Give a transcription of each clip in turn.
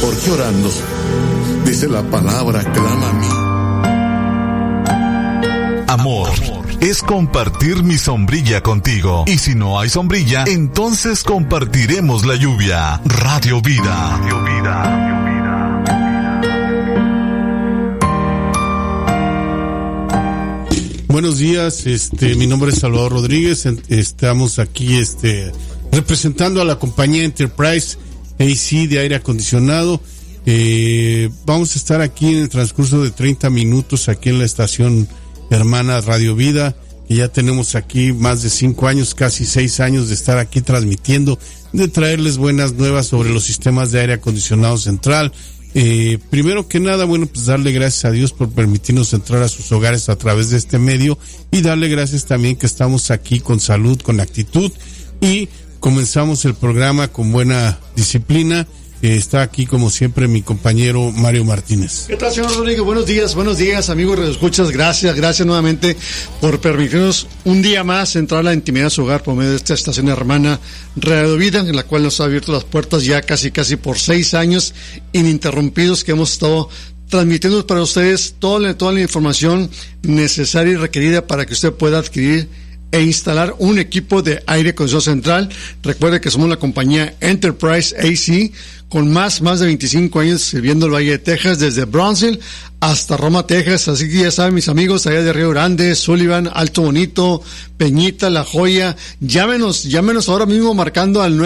porque orando, dice la palabra, clama a mí. Amor es compartir mi sombrilla contigo. Y si no hay sombrilla, entonces compartiremos la lluvia. Radio Vida. Radio Vida. Buenos días, mi nombre es Salvador Rodríguez, estamos aquí representando a la compañía Enterprise AC de aire acondicionado. Vamos a estar aquí en el transcurso de 30 minutos aquí en la estación hermana Radio Vida, que ya tenemos aquí más de 5 años, casi 6 años de estar aquí transmitiendo, de traerles buenas nuevas sobre los sistemas de aire acondicionado central. Primero que nada, bueno, pues darle gracias a Dios por permitirnos entrar a sus hogares a través de este medio, y darle gracias también que estamos aquí con salud, con actitud, y comenzamos el programa con buena disciplina. Está aquí como siempre mi compañero Mario Martínez. ¿Qué tal, señor Rodríguez? Buenos días, amigos radioescuchas. Gracias nuevamente por permitirnos un día más entrar a la intimidad de su hogar por medio de esta estación hermana Radio Vida, en la cual nos ha abierto las puertas ya casi por 6 años ininterrumpidos que hemos estado transmitiendo para ustedes toda la información necesaria y requerida para que usted pueda adquirir e instalar un equipo de aire acondicionado central. Recuerde que somos la compañía Enterprise AC, con más de 25 años sirviendo el Valle de Texas, desde Brownsville hasta Roma, Texas. Así que ya saben, mis amigos, allá de Río Grande, Sullivan, Alto Bonito, Peñita, La Joya, llámenos ahora mismo marcando al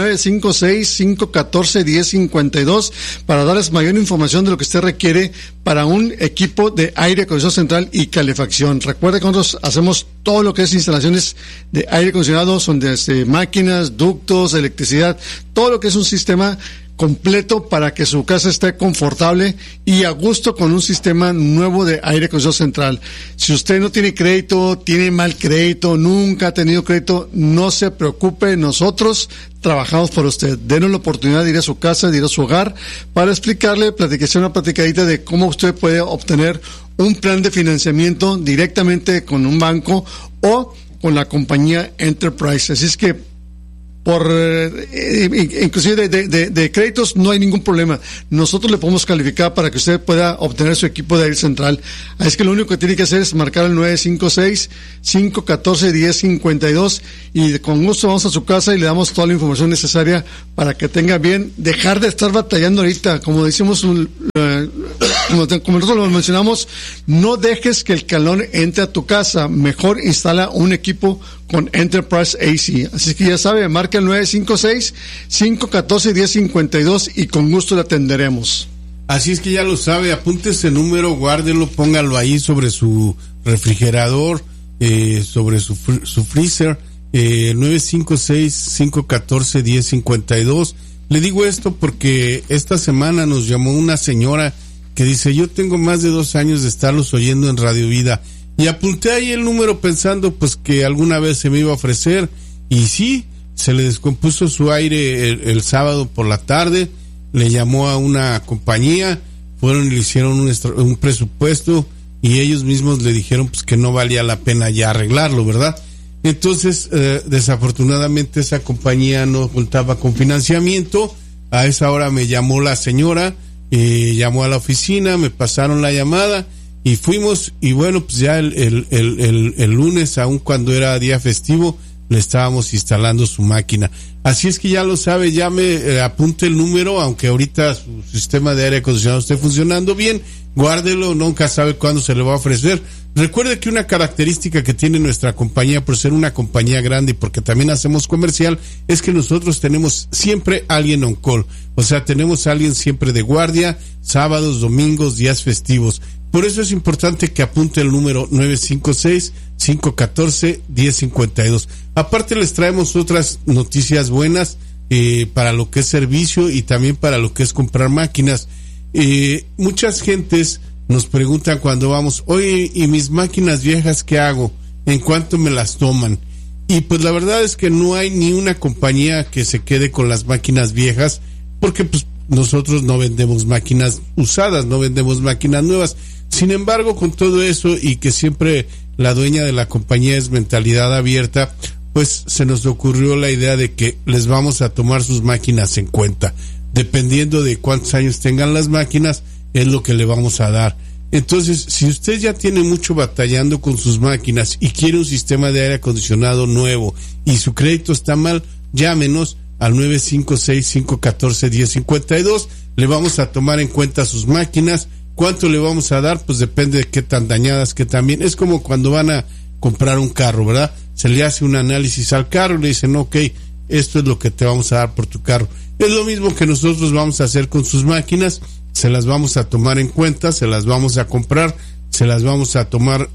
956-514-1052 para darles mayor información de lo que usted requiere para un equipo de aire acondicionado central y calefacción. Recuerde que nosotros hacemos todo lo que es instalaciones de aire acondicionado, son desde máquinas, ductos, electricidad, todo lo que es un sistema completo para que su casa esté confortable y a gusto con un sistema nuevo de aire acondicionado central. Si usted no tiene crédito, tiene mal crédito, nunca ha tenido crédito, no se preocupe, nosotros trabajamos por usted. Denos la oportunidad de ir a su casa, de ir a su hogar, para explicarle, una platicadita de cómo usted puede obtener un plan de financiamiento directamente con un banco o con la compañía Enterprise. Así es que inclusive de créditos no hay ningún problema. Nosotros le podemos calificar para que usted pueda obtener su equipo de aire central. Así es que lo único que tiene que hacer es marcar el 956-514-1052 y con gusto vamos a su casa y le damos toda la información necesaria para que tenga bien, dejar de estar batallando ahorita. Como decimos, como nosotros lo mencionamos, no dejes que el calor entre a tu casa, mejor instala un equipo con Enterprise AC. Así que ya sabe, marca el 956-514-1052 y con gusto le atenderemos. Así es que ya lo sabe, apunte ese número, guárdelo, póngalo ahí sobre su refrigerador, sobre su freezer, 956-514-1052. Le digo esto porque esta semana nos llamó una señora que dice: yo tengo más de 2 años de estarlos oyendo en Radio Vida. Y apunté ahí el número pensando pues que alguna vez se me iba a ofrecer, y sí, se le descompuso su aire el sábado por la tarde. Le llamó a una compañía, fueron y le hicieron un presupuesto y ellos mismos le dijeron pues que no valía la pena ya arreglarlo, ¿verdad? Entonces, desafortunadamente esa compañía no contaba con financiamiento. A esa hora me llamó la señora, llamó a la oficina, me pasaron la llamada y fuimos, y bueno, pues ya el lunes, aun cuando era día festivo, le estábamos instalando su máquina. Así es que ya lo sabe, llame, apunte el número, aunque ahorita su sistema de aire acondicionado esté funcionando bien, guárdelo, nunca sabe cuándo se le va a ofrecer. Recuerde que una característica que tiene nuestra compañía, por ser una compañía grande y porque también hacemos comercial, es que nosotros tenemos siempre alguien on call. O sea, tenemos a alguien siempre de guardia, sábados, domingos, días festivos. Por eso es importante que apunte el número 956-514-1052. Aparte les traemos otras noticias buenas para lo que es servicio y también para lo que es comprar máquinas. Muchas gentes nos preguntan cuando vamos: oye, ¿y mis máquinas viejas qué hago? ¿En cuánto me las toman? Y pues la verdad es que no hay ni una compañía que se quede con las máquinas viejas, porque pues nosotros no vendemos máquinas usadas, no vendemos máquinas nuevas. Sin embargo, con todo eso y que siempre la dueña de la compañía es mentalidad abierta, pues se nos ocurrió la idea de que les vamos a tomar sus máquinas en cuenta. dependiendo de cuántos años tengan las máquinas, es lo que le vamos a dar. Entonces, si usted ya tiene mucho batallando con sus máquinas y quiere un sistema de aire acondicionado nuevo y su crédito está mal, llámenos al 956-514-1052. Le vamos a tomar en cuenta sus máquinas. ¿Cuánto le vamos a dar? Pues depende de qué tan dañadas, que también es como cuando van a comprar un carro, ¿verdad? Se le hace un análisis al carro y le dicen, ok, esto es lo que te vamos a dar por tu carro. Es lo mismo que nosotros vamos a hacer con sus máquinas. Se las vamos a tomar en cuenta, se las vamos a comprar, se las vamos a tomar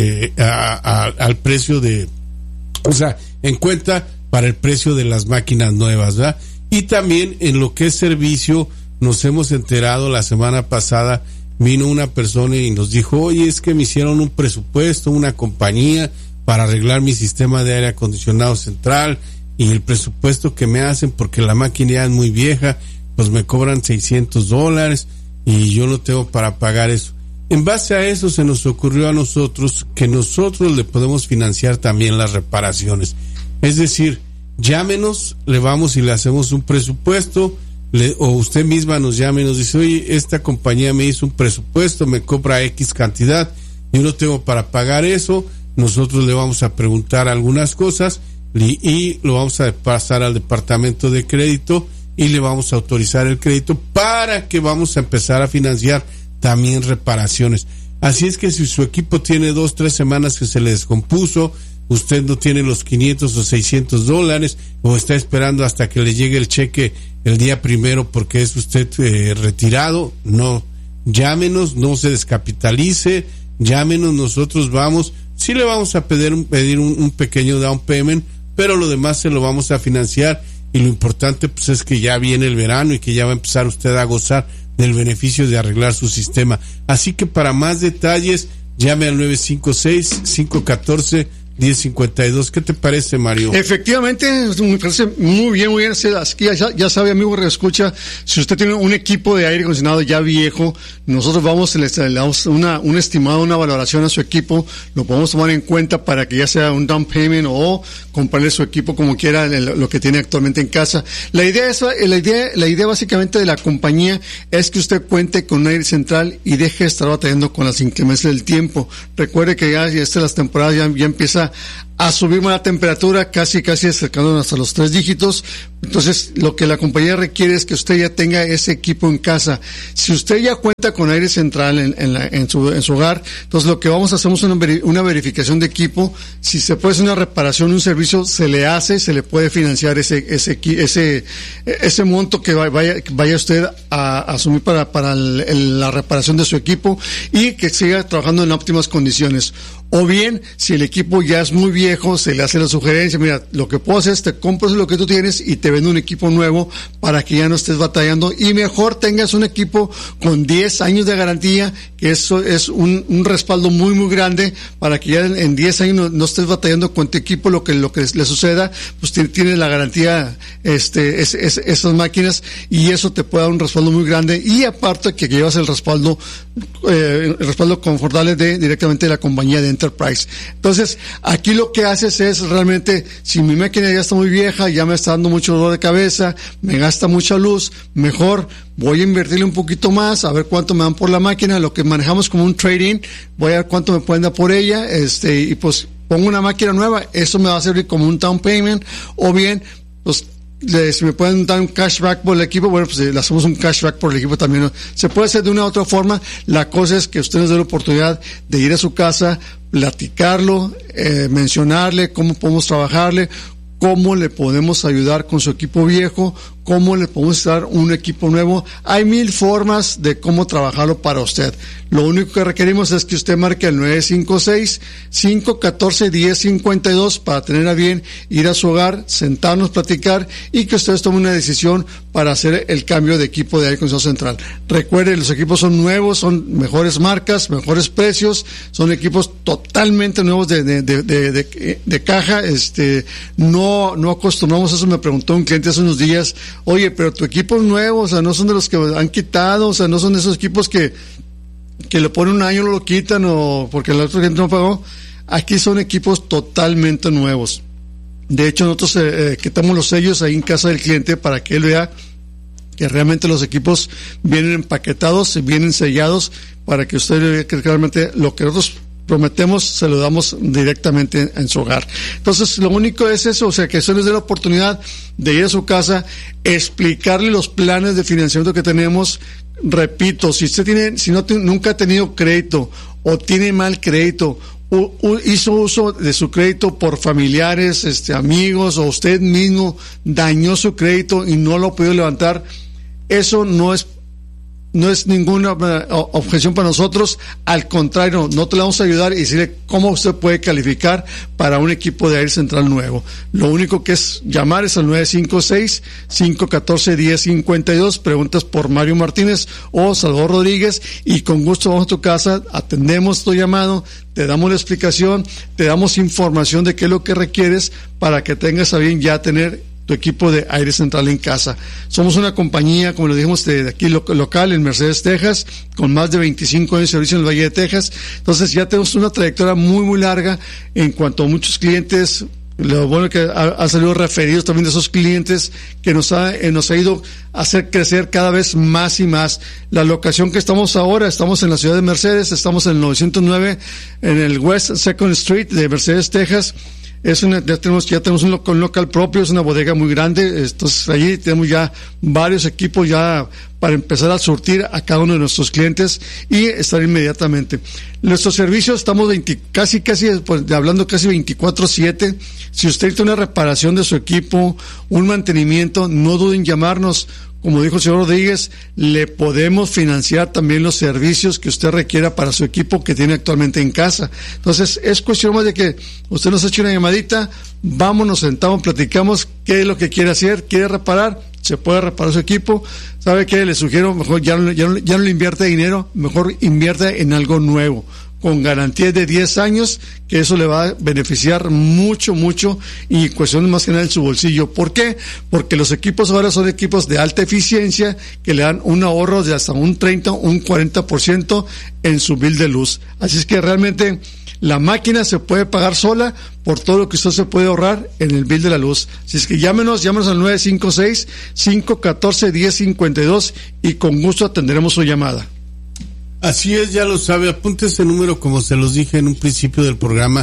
al precio de, o sea, en cuenta para el precio de las máquinas nuevas, ¿verdad? Y también en lo que es servicio, nos hemos enterado la semana pasada, vino una persona y nos dijo, oye, es que me hicieron un presupuesto, una compañía para arreglar mi sistema de aire acondicionado central, y el presupuesto que me hacen, porque la máquina ya es muy vieja, pues me cobran $600 y yo no tengo para pagar eso. En base a eso se nos ocurrió a nosotros que nosotros le podemos financiar también las reparaciones. Es decir, llámenos, le vamos y le hacemos un presupuesto, o usted misma nos llama y nos dice, oye, esta compañía me hizo un presupuesto, me cobra X cantidad, yo no tengo para pagar eso. Nosotros le vamos a preguntar algunas cosas y lo vamos a pasar al departamento de crédito y le vamos a autorizar el crédito para que vamos a empezar a financiar también reparaciones. Así es que si su equipo tiene 2-3 semanas que se le descompuso, usted no tiene los $500 o $600 o está esperando hasta que le llegue el cheque el día primero porque es usted retirado, no, llámenos, no se descapitalice, llámenos, nosotros vamos, sí le vamos a pedir un pequeño down payment, pero lo demás se lo vamos a financiar, y lo importante pues es que ya viene el verano y que ya va a empezar usted a gozar del beneficio de arreglar su sistema. Así que para más detalles llame al 956-514-1052. ¿Qué te parece, Mario? Efectivamente, me parece muy bien, muy bien. Aquí ya sabe, amigo que escucha, si usted tiene un equipo de aire acondicionado ya viejo, nosotros le damos un estimado, una valoración a su equipo, lo podemos tomar en cuenta para que ya sea un down payment o comprarle su equipo como quiera, lo que tiene actualmente en casa. La idea básicamente de la compañía es que usted cuente con un aire central y deje de estar batallando con las inclemencias del tiempo. Recuerde que ya las temporadas ya empieza a subir la temperatura, casi acercándonos hasta los 3 dígitos. Entonces, lo que la compañía requiere es que usted ya tenga ese equipo en casa. Si usted ya cuenta con aire central en su hogar, entonces lo que vamos a hacer es una verificación de equipo. Si se puede hacer una reparación, un servicio, se le puede financiar ese monto que vaya usted a asumir para la reparación de su equipo y que siga trabajando en óptimas condiciones. O bien, si el equipo ya es muy viejo, se le hace la sugerencia, mira, lo que puedo hacer es te compras lo que tú tienes y te vendo un equipo nuevo para que ya no estés batallando y mejor tengas un equipo con 10 años de garantía, que eso es un respaldo muy, muy grande para que ya en 10 años no estés batallando con tu equipo, lo que le suceda, pues tiene la garantía, esas máquinas, y eso te puede dar un respaldo muy grande, y aparte que llevas el respaldo confortable directamente de la compañía de Enterprise. Entonces, aquí lo que haces es realmente, si mi máquina ya está muy vieja, ya me está dando mucho dolor de cabeza, me gasta mucha luz, mejor voy a invertirle un poquito más, a ver cuánto me dan por la máquina, lo que manejamos como un trading, voy a ver cuánto me pueden dar por ella, y pues pongo una máquina nueva, eso me va a servir como un down payment, o bien, pues si me pueden dar un cashback por el equipo, bueno, pues le hacemos un cashback por el equipo también, ¿no? Se puede hacer de una u otra forma. La cosa es que usted nos dé la oportunidad de ir a su casa, platicarlo, mencionarle cómo podemos trabajarle, cómo le podemos ayudar con su equipo viejo, cómo le podemos dar un equipo nuevo. Hay 1000 formas de cómo trabajarlo para usted. Lo único que requerimos es que usted marque el 956-514-1052 para tener a bien ir a su hogar, sentarnos, platicar y que ustedes tomen una decisión para hacer el cambio de equipo de aire acondicionado central. Recuerde, los equipos son nuevos, son mejores marcas, mejores precios, son equipos totalmente nuevos de caja. No acostumbramos a eso. Me preguntó un cliente hace unos días, oye, pero tu equipo es nuevo, o sea, no son de los que han quitado, o sea, no son de esos equipos que le ponen un año, lo quitan, o porque la otra gente no pagó. Aquí son equipos totalmente nuevos. De hecho, nosotros quitamos los sellos ahí en casa del cliente para que él vea que realmente los equipos vienen empaquetados, vienen sellados para que usted vea que realmente lo que nosotros prometemos se lo damos directamente en su hogar. Entonces, lo único es eso, o sea, que eso les dé la oportunidad de ir a su casa, explicarle los planes de financiamiento que tenemos. Repito, si usted nunca ha tenido crédito o tiene mal crédito, hizo uso de su crédito por familiares, amigos, o usted mismo dañó su crédito y no lo ha podido levantar, eso no es ninguna objeción para nosotros. Al contrario, nosotros le vamos a ayudar y decirle cómo usted puede calificar para un equipo de aire central nuevo. Lo único que es llamar es al 956-514-1052, preguntas por Mario Martínez o Salvador Rodríguez, y con gusto vamos a tu casa, atendemos tu llamado, te damos la explicación, te damos información de qué es lo que requieres para que tengas a bien ya tener tu equipo de aire central en casa. Somos una compañía, como lo dijimos, de aquí local en Mercedes, Texas, con más de 25 años de servicio en el Valle de Texas. Entonces ya tenemos una trayectoria muy, muy larga en cuanto a muchos clientes. Lo bueno que ha salido referidos también de esos clientes que nos ha ido a hacer crecer cada vez más y más. La locación que estamos ahora, estamos en la ciudad de Mercedes, estamos en el 909, en el West 2nd Street de Mercedes, Texas. Ya tenemos un local propio, es una bodega muy grande. Entonces allí tenemos ya varios equipos ya para empezar a surtir a cada uno de nuestros clientes y estar inmediatamente. Nuestros servicios estamos casi hablando casi 24/7. Si usted tiene una reparación de su equipo, un mantenimiento, no duden en llamarnos. Como dijo el señor Rodríguez, le podemos financiar también los servicios que usted requiera para su equipo que tiene actualmente en casa. Entonces, es cuestión más de que usted nos eche una llamadita, vamos, nos sentamos, platicamos qué es lo que quiere hacer, quiere reparar, se puede reparar su equipo. ¿Sabe qué? Le sugiero, mejor ya no le invierta dinero, mejor invierta en algo nuevo, con garantía de 10 años, que eso le va a beneficiar mucho, mucho, y cuestión más que nada en su bolsillo. ¿Por qué? Porque los equipos ahora son equipos de alta eficiencia que le dan un ahorro de hasta un 30, un 40% en su bill de luz. Así es que realmente la máquina se puede pagar sola por todo lo que usted se puede ahorrar en el bill de la luz. Así es que llámenos al 956-514-1052 y con gusto atenderemos su llamada. Así es, ya lo sabe, apunte ese número como se los dije en un principio del programa,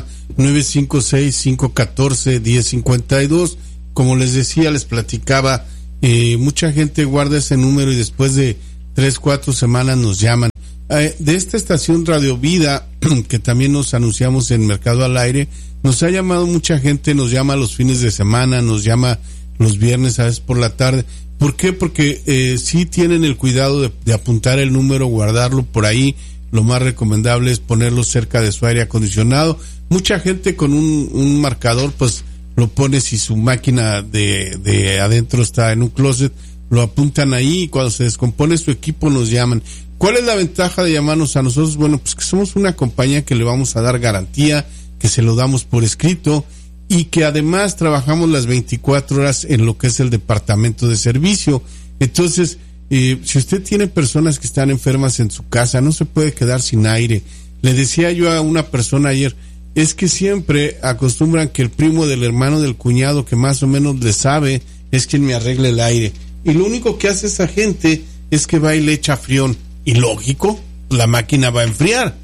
956-514-1052. Como les decía, les platicaba, mucha gente guarda ese número y después de 3-4 semanas nos llaman. De esta estación Radio Vida, que también nos anunciamos en Mercado al Aire, nos ha llamado mucha gente, nos llama los fines de semana, nos llama los viernes, a veces por la tarde. ¿Por qué? Porque sí tienen el cuidado de apuntar el número, guardarlo por ahí. Lo más recomendable es ponerlo cerca de su aire acondicionado. Mucha gente con un marcador, pues lo pone, si su máquina de adentro está en un closet, lo apuntan ahí, y cuando se descompone su equipo nos llaman. ¿Cuál es la ventaja de llamarnos a nosotros? Bueno, pues que somos una compañía que le vamos a dar garantía, que se lo damos por escrito, y que además trabajamos las 24 horas en lo que es el departamento de servicio. Entonces, si usted tiene personas que están enfermas en su casa, no se puede quedar sin aire. Le decía yo a una persona ayer, es que siempre acostumbran que el primo del hermano del cuñado que más o menos le sabe es quien me arregle el aire. Y lo único que hace esa gente es que va y le echa frión. Y lógico, la máquina va a enfriar,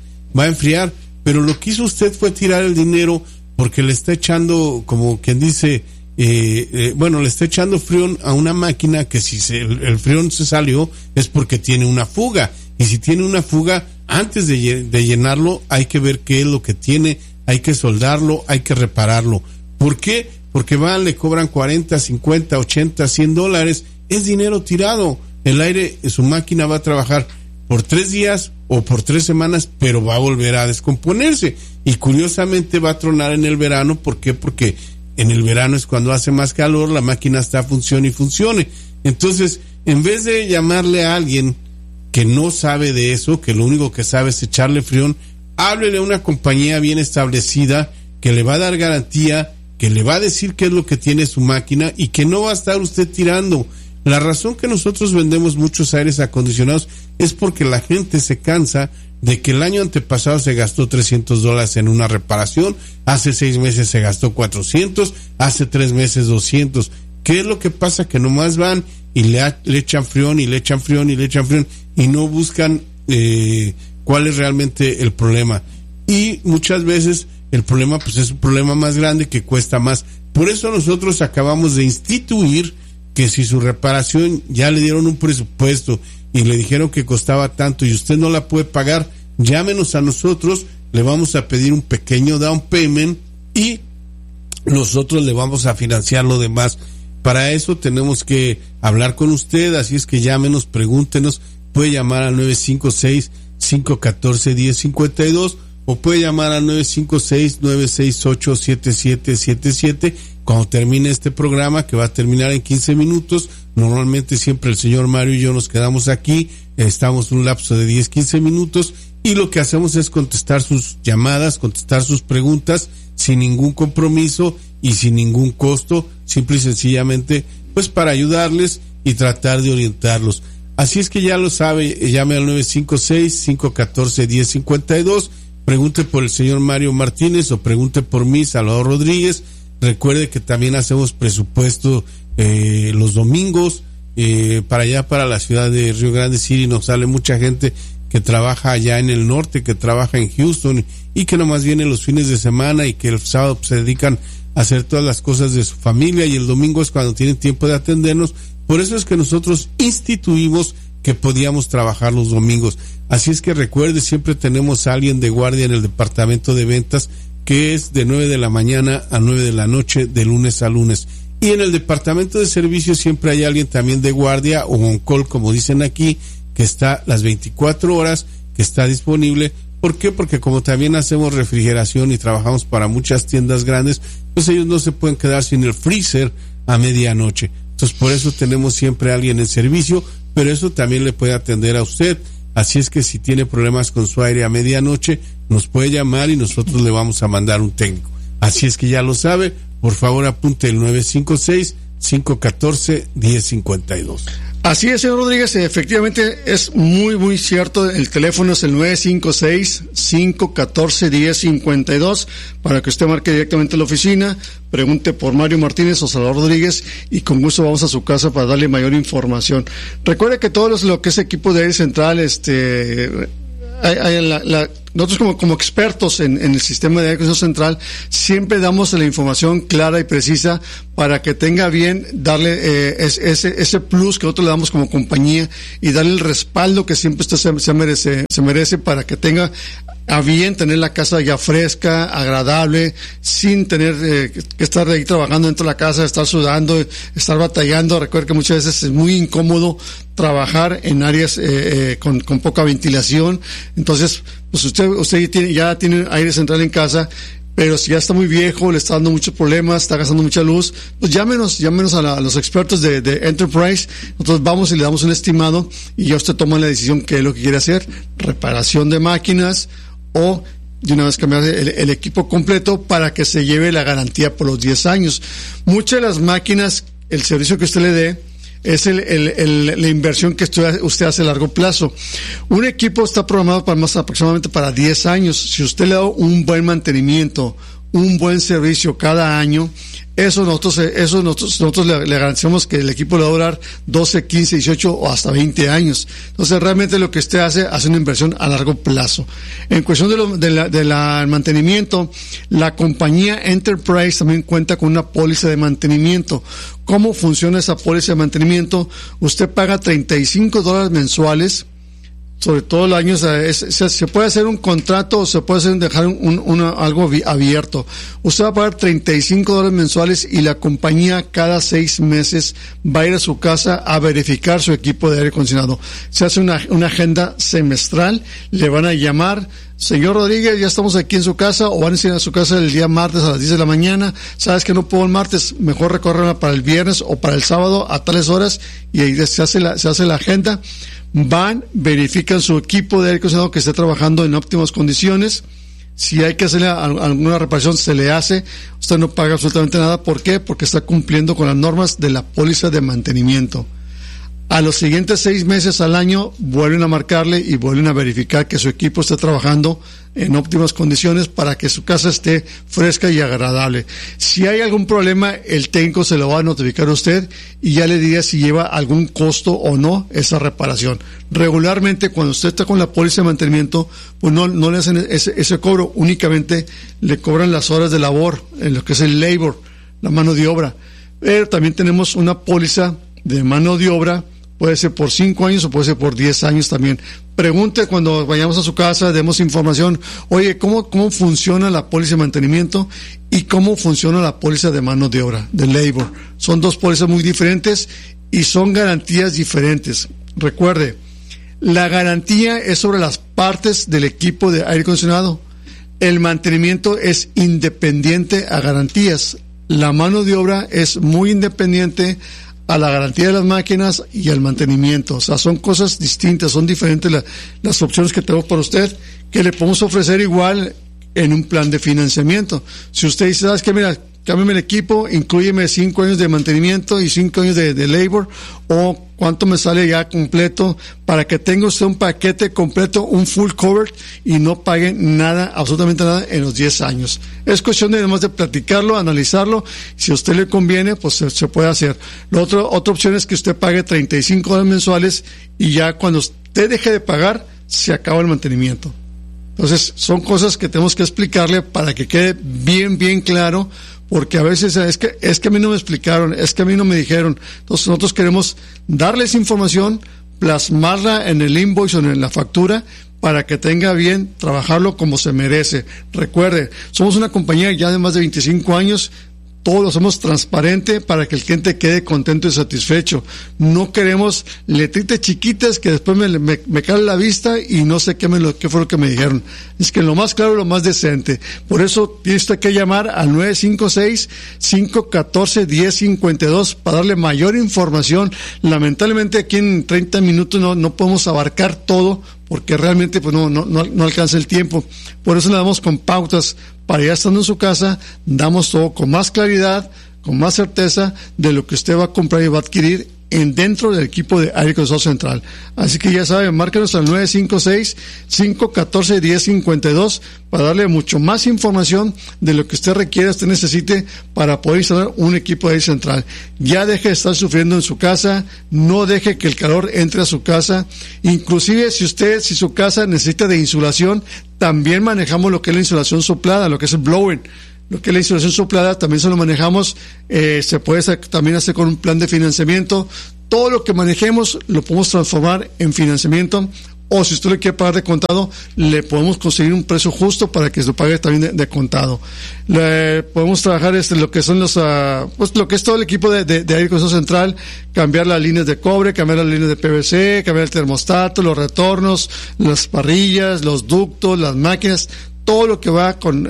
pero lo que hizo usted fue tirar el dinero porque le está echando, como quien dice, le está echando frión a una máquina que si el frión se salió es porque tiene una fuga, y si tiene una fuga, antes de llenarlo hay que ver qué es lo que tiene, hay que soldarlo, hay que repararlo. ¿Por qué? Porque le cobran 40, 50, 80, $100, es dinero tirado. El aire, su máquina va a trabajar por 3 días o por 3 semanas, pero va a volver a descomponerse, y curiosamente va a tronar en el verano. ¿Por qué? Porque en el verano es cuando hace más calor, la máquina está funcione. Entonces, en vez de llamarle a alguien que no sabe de eso, que lo único que sabe es echarle frión, háblele a una compañía bien establecida que le va a dar garantía, que le va a decir qué es lo que tiene su máquina y que no va a estar usted tirando. La razón que nosotros vendemos muchos aires acondicionados es porque la gente se cansa de que el año antepasado se gastó $300 en una reparación, hace 6 meses se gastó $400, hace 3 meses $200. ¿Qué es lo que pasa? Que nomás van y le echan frión y le echan frión y le echan frión y no buscan cuál es realmente el problema. Y muchas veces el problema pues es un problema más grande que cuesta más. Por eso nosotros acabamos de instituir que si su reparación ya le dieron un presupuesto y le dijeron que costaba tanto y usted no la puede pagar, llámenos a nosotros, le vamos a pedir un pequeño down payment y nosotros le vamos a financiar lo demás. Para eso tenemos que hablar con usted, así es que llámenos, pregúntenos, puede llamar al 956-514-1052 o puede llamar al 956-968-7777. Cuando termine este programa, que va a terminar en 15 minutos, normalmente siempre el señor Mario y yo nos quedamos aquí, estamos un lapso de 10-15 minutos y lo que hacemos es contestar sus llamadas, contestar sus preguntas sin ningún compromiso y sin ningún costo, simple y sencillamente pues para ayudarles y tratar de orientarlos. Así es que ya lo sabe, llame al 956-514-1052, pregunte por el señor Mario Martínez o pregunte por mí, Salvador Rodríguez. Recuerde que también hacemos presupuesto los domingos para allá, para la ciudad de Rio Grande City. Nos sale mucha gente que trabaja allá en el norte, que trabaja en Houston y que nomás viene los fines de semana y que el sábado pues, se dedican a hacer todas las cosas de su familia y el domingo es cuando tienen tiempo de atendernos. Por eso es que nosotros instituimos que podíamos trabajar los domingos. Así es que recuerde, siempre tenemos a alguien de guardia en el departamento de ventas que es de 9 de la mañana a 9 de la noche, de lunes a lunes. Y en el departamento de servicios siempre hay alguien también de guardia o on call, como dicen aquí, que está las 24 horas, que está disponible. ¿Por qué? Porque como también hacemos refrigeración y trabajamos para muchas tiendas grandes, pues ellos no se pueden quedar sin el freezer a medianoche. Entonces por eso tenemos siempre a alguien en servicio, pero eso también le puede atender a usted. Así es que si tiene problemas con su aire a medianoche, nos puede llamar y nosotros le vamos a mandar un técnico. Así es que ya lo sabe, por favor apunte el 956-514-1052. Así es, señor Rodríguez, efectivamente es muy, muy cierto. El teléfono es el 956-514-1052 para que usted marque directamente a la oficina, pregunte por Mario Martínez o Salvador Rodríguez y con gusto vamos a su casa para darle mayor información. Recuerde que todo lo que es equipo de aire central, nosotros como expertos en el sistema de aire acondicionado central siempre damos la información clara y precisa para que tenga bien darle ese plus que nosotros le damos como compañía y darle el respaldo que siempre usted se merece para que tenga a bien tener la casa ya fresca, agradable, sin tener que estar ahí trabajando dentro de la casa, estar sudando, estar batallando. Recuerde que muchas veces es muy incómodo trabajar en áreas con poca ventilación. Entonces, pues usted ya tiene aire central en casa, pero si ya está muy viejo, le está dando muchos problemas, está gastando mucha luz, pues llámenos a los expertos de Enterprise. Nosotros vamos y le damos un estimado y ya usted toma la decisión qué es lo que quiere hacer, reparación de máquinas o de una vez cambiar el equipo completo para que se lleve la garantía por los 10 años. Muchas de las máquinas, el servicio que usted le dé es la inversión que usted hace a largo plazo. Un equipo está programado para aproximadamente para 10 años. Si usted le da un buen mantenimiento, un buen servicio cada año, nosotros le garantizamos que el equipo le va a durar 12, 15, 18 o hasta 20 años. Entonces realmente lo que usted hace una inversión a largo plazo. En cuestión del mantenimiento, la compañía Enterprise también cuenta con una póliza de mantenimiento. ¿Cómo funciona esa póliza de mantenimiento? Usted paga $35 mensuales. Sobre todo el año, se puede hacer un contrato o se puede dejar algo abierto. Usted va a pagar $35 mensuales y la compañía cada 6 meses va a ir a su casa a verificar su equipo de aire acondicionado. Se hace una agenda semestral, le van a llamar, señor Rodríguez, ya estamos aquí en su casa, o van a ir a su casa el día martes a las 10 de la mañana. Sabes que no puedo el martes, mejor recórrela para el viernes o para el sábado a tales horas, y ahí se hace la agenda. Van, verifican su equipo de aire acondicionado que esté trabajando en óptimas condiciones. Si hay que hacerle alguna reparación, se le hace. Usted no paga absolutamente nada. ¿Por qué? Porque está cumpliendo con las normas de la póliza de mantenimiento. A los siguientes 6 meses al año vuelven a marcarle y vuelven a verificar que su equipo esté trabajando en óptimas condiciones para que su casa esté fresca y agradable. Si hay algún problema, el técnico se lo va a notificar a usted y ya le diría si lleva algún costo o no esa reparación. Regularmente, cuando usted está con la póliza de mantenimiento, pues no le hacen ese cobro, únicamente le cobran las horas de labor, en lo que es el labor, la mano de obra. Pero también tenemos una póliza de mano de obra, puede ser por 5 años o puede ser por 10 años también. Pregunte cuando vayamos a su casa, demos información. Oye, ¿cómo funciona la póliza de mantenimiento y cómo funciona la póliza de mano de obra, de labor? Son dos pólizas muy diferentes y son garantías diferentes. Recuerde, la garantía es sobre las partes del equipo de aire acondicionado. El mantenimiento es independiente a garantías. La mano de obra es muy independiente a la garantía de las máquinas y al mantenimiento. O sea, son cosas distintas, son diferentes las opciones que tenemos para usted, que le podemos ofrecer igual en un plan de financiamiento. Si usted dice, ¿sabes qué? Mira, cámbiame el equipo, inclúyeme 5 años de mantenimiento y 5 años de labor, o cuánto me sale ya completo, para que tenga usted un paquete completo, un full cover, y no pague nada, absolutamente nada, en los 10 años. Es cuestión de además de platicarlo, analizarlo. Si a usted le conviene, pues se puede hacer. Otra opción es que usted pague $35 mensuales y ya cuando usted deje de pagar, se acaba el mantenimiento. Entonces, son cosas que tenemos que explicarle para que quede bien claro, porque a veces es que a mí no me explicaron, es que a mí no me dijeron. Entonces, nosotros queremos darles información, plasmarla en el invoice o en la factura, para que tenga bien trabajarlo como se merece. Recuerde, somos una compañía ya de más de 25 años, todo lo hacemos transparente para que el cliente quede contento y satisfecho. No queremos letritas chiquitas que después me cae la vista y no sé qué fue lo que me dijeron. Es que lo más claro, lo más decente. Por eso tiene usted que llamar al 956-514-1052 para darle mayor información. Lamentablemente aquí en 30 minutos no podemos abarcar todo, porque realmente pues no alcanza el tiempo. Por eso le damos con pautas para ya estando en su casa, damos todo con más claridad, con más certeza de lo que usted va a comprar y va a adquirir dentro del equipo de aire acondicionado central. Así que ya saben, márcanos al 956-514-1052 para darle mucho más información de lo que usted requiere, usted necesite para poder instalar un equipo de aire central. Ya deje de estar sufriendo en su casa, no deje que el calor entre a su casa. Inclusive si su casa necesita de insulación, también manejamos lo que es la insulación soplada, lo que es el blowing. Lo que es la insulación soplada también se lo manejamos, se puede también hacer con un plan de financiamiento. Todo lo que manejemos lo podemos transformar en financiamiento, o si usted le quiere pagar de contado, le podemos conseguir un precio justo para que se lo pague también de contado. Podemos trabajar lo que son lo que es todo el equipo de aire acondicionado central, cambiar las líneas de cobre, cambiar las líneas de PVC, cambiar el termostato, los retornos, las parrillas, los ductos, las máquinas, todo lo que va con